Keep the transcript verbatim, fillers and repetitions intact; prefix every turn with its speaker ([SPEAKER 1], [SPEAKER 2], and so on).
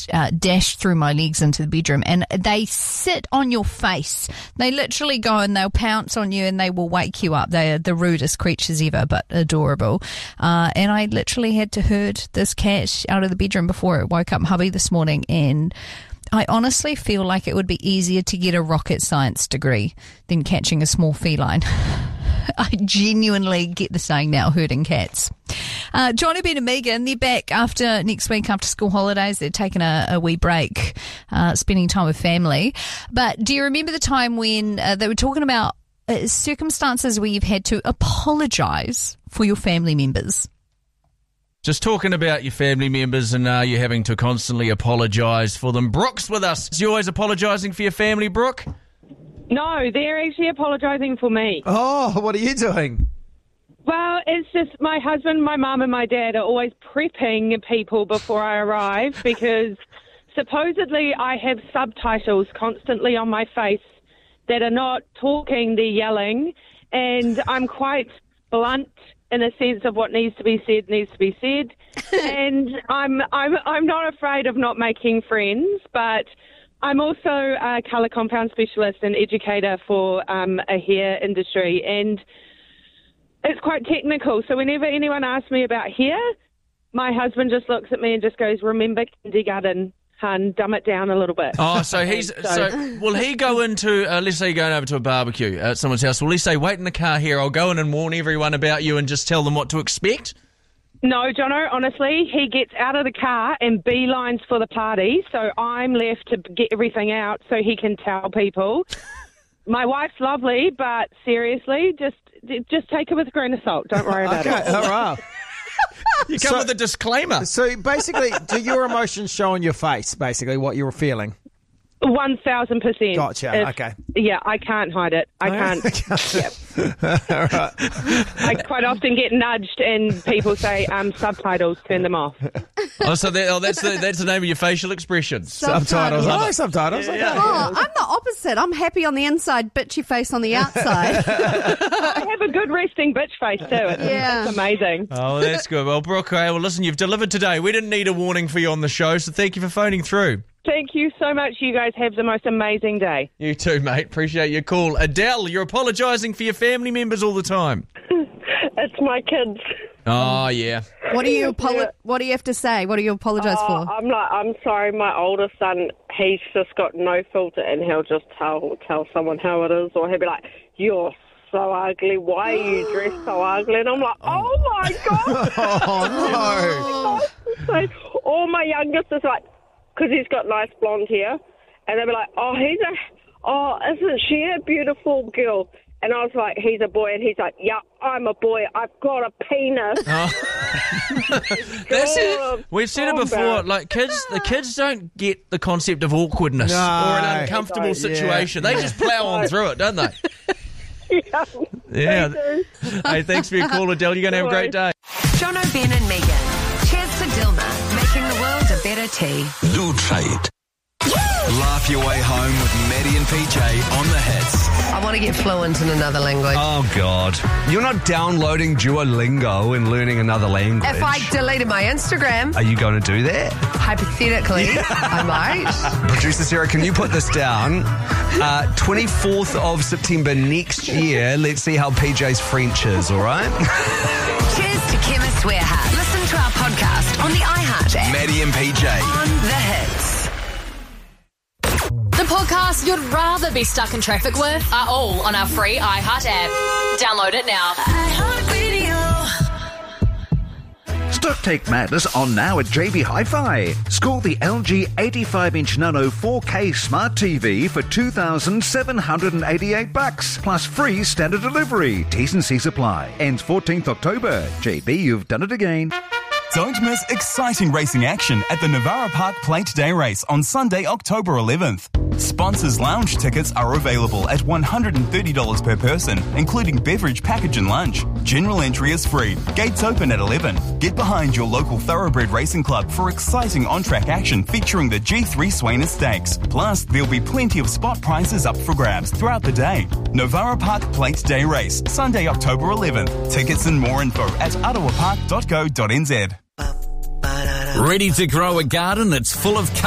[SPEAKER 1] uh, dash through my legs into the bedroom, and they sit on your face. They literally go and they'll pounce on you and they will wake you up. They are the rudest creatures ever, but adorable. Uh, and I literally had to herd this cat out of the bedroom before it woke up hubby this morning, and I honestly feel like it would be easier to get a rocket science degree than catching a small feline. I genuinely get the saying now, herding cats. Uh, Johnny, Ben and Megan, they're back after next week after school holidays. They're taking a, a wee break, uh, spending time with family. But do you remember the time when uh, they were talking about uh, circumstances where you've had to apologise for your family members?
[SPEAKER 2] Just talking about your family members and uh, you having to constantly apologise for them. Brooke's with us. Is you always apologising for your family, Brooke?
[SPEAKER 3] No, they're actually apologising for me.
[SPEAKER 4] Oh, what are you doing?
[SPEAKER 3] Well, it's just my husband, my mum and my dad are always prepping people before I arrive because supposedly I have subtitles constantly on my face that are not talking, they're yelling, and I'm quite blunt in a sense of what needs to be said needs to be said. And I'm I'm I'm not afraid of not making friends, but I'm also a colour compound specialist and educator for um, a hair industry, and it's quite technical. So whenever anyone asks me about hair, my husband just looks at me and just goes, "Remember kindergarten, hun, dumb it down a little bit."
[SPEAKER 2] Oh, so he's so, so will he go into uh, let's say you're going over to a barbecue at someone's house? Will he say, "Wait in the car here, I'll go in and warn everyone about you and just tell them what to expect"?
[SPEAKER 3] No, Jono, honestly, he gets out of the car and beelines for the party, so I'm left to get everything out so he can tell people. My wife's lovely, but seriously, just just take it with a grain of salt. Don't worry about
[SPEAKER 4] okay,
[SPEAKER 3] it.
[SPEAKER 4] all right.
[SPEAKER 2] You come
[SPEAKER 4] So-
[SPEAKER 2] with a disclaimer.
[SPEAKER 4] So basically, do your emotions show on your face, basically, what you're feeling?
[SPEAKER 3] One thousand percent.
[SPEAKER 4] Gotcha, okay.
[SPEAKER 3] Yeah, I can't hide it. I can't. Yep.
[SPEAKER 4] All right.
[SPEAKER 3] I quite often get nudged and people say, um, subtitles, turn them off.
[SPEAKER 2] Oh, so that, oh, that's the that's the name of your facial expressions.
[SPEAKER 4] Subtitles.
[SPEAKER 5] Subtitles.
[SPEAKER 4] I like subtitles. Okay.
[SPEAKER 5] Oh, I'm the opposite. I'm happy on the inside, bitchy face on the outside.
[SPEAKER 3] I have a good resting bitch face too. It's,
[SPEAKER 5] Yeah.
[SPEAKER 3] it's amazing.
[SPEAKER 2] Oh, that's good. Well, Brooke, okay, well, listen, you've delivered today. We didn't need a warning for you on the show, so thank you for phoning through.
[SPEAKER 3] Thank you so much. You guys have the most amazing day.
[SPEAKER 2] You too, mate. Appreciate your call. Adele, you're apologising for your family members all the time.
[SPEAKER 6] It's my kids.
[SPEAKER 2] Oh, yeah.
[SPEAKER 5] What do you apolo- What do you have to say? What do you apologise
[SPEAKER 6] Uh,
[SPEAKER 5] for?
[SPEAKER 6] I'm like, I'm sorry, my older son, he's just got no filter and he'll just tell tell someone how it is, or he'll be like, "You're so ugly. Why are you dressed so ugly?" And I'm like, "Oh my God."
[SPEAKER 4] Oh,
[SPEAKER 6] So, or my youngest is like, because he's got nice blonde hair, and they'll be like, "Oh, he's a, oh, isn't she a beautiful girl?" And I was like, "He's a boy," and he's like, "Yeah, I'm a boy. I've got a penis."
[SPEAKER 2] That's
[SPEAKER 6] God,
[SPEAKER 2] it. We've said it
[SPEAKER 6] calm
[SPEAKER 2] before.
[SPEAKER 6] down.
[SPEAKER 2] Like kids, the kids don't get the concept of awkwardness
[SPEAKER 4] No.
[SPEAKER 2] or an uncomfortable
[SPEAKER 6] They
[SPEAKER 4] don't,
[SPEAKER 2] situation.
[SPEAKER 4] yeah.
[SPEAKER 2] They just plough on through it, don't they?
[SPEAKER 6] Yeah.
[SPEAKER 2] Yeah.
[SPEAKER 6] They do.
[SPEAKER 2] Hey, thanks for your call, Adele. You're going to have a great day.
[SPEAKER 7] Jono, Ben and Megan. Cheers to Dilma, making the world a better tea.
[SPEAKER 8] Lutrate. Laugh your way home with Maddie and P J on the hits.
[SPEAKER 7] I want to get fluent in another language.
[SPEAKER 8] Oh, God. You're not downloading Duolingo and learning another language.
[SPEAKER 7] If I deleted my Instagram,
[SPEAKER 8] Are you going to do that?
[SPEAKER 7] hypothetically, I might.
[SPEAKER 8] Producer Sarah, can you put this down? Uh, twenty-fourth of September next year. Let's see how P J's French is, all right?
[SPEAKER 7] Cheers to Chemist Warehouse. Listen to our podcast on the iHeart app.
[SPEAKER 8] Maddie and P J.
[SPEAKER 7] On the hits.
[SPEAKER 9] The podcasts you'd rather be stuck in traffic with are all on our free iHeart app. Download it now.
[SPEAKER 10] Stock Take Madness on now at J B Hi-Fi. Score the L G eighty-five inch Nano four K Smart T V for two thousand seven hundred eighty-eight bucks plus free standard delivery. T's and C's apply. Ends fourteenth October. J B, you've done it again.
[SPEAKER 11] Don't miss exciting racing action at the Navara Park Plate Day Race on Sunday, October eleventh. Sponsors lounge tickets are available at one hundred thirty dollars per person, including beverage package and lunch. General entry is free. Gates open at eleven. Get behind your local Thoroughbred Racing Club for exciting on-track action featuring the G three Swainer Stakes. Plus, there'll be plenty of spot prizes up for grabs throughout the day. Navara Park Plate Day Race, Sunday, October eleventh. Tickets and more info at ottawa park dot co dot n z.
[SPEAKER 12] Ready to grow a garden that's full of